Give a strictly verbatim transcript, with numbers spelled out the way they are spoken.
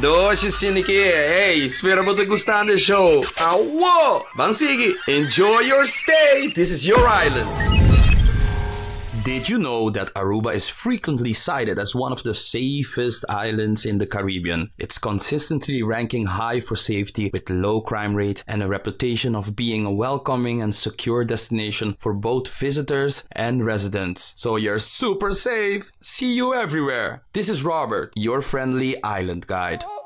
Doce Siniki, hey, espero mo te gustando the show. Awo! Bansigi, enjoy your stay. This is your island. Did you know that Aruba is frequently cited as one of the safest islands in the Caribbean? It's consistently ranking high for safety with low crime rate and a reputation of being a welcoming and secure destination for both visitors and residents. So you're super safe. See you everywhere. This is Robert, your friendly island guide.